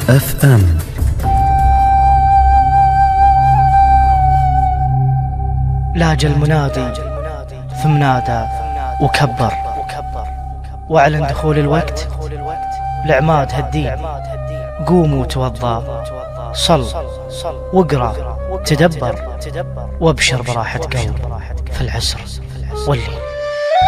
FM. لاج المنادي ثم نادى وكبر واعلن دخول الوقت لعماد هالدين. قوموا توضى، صل واقرأ تدبر، وابشر براحة قلب في العسر والليل.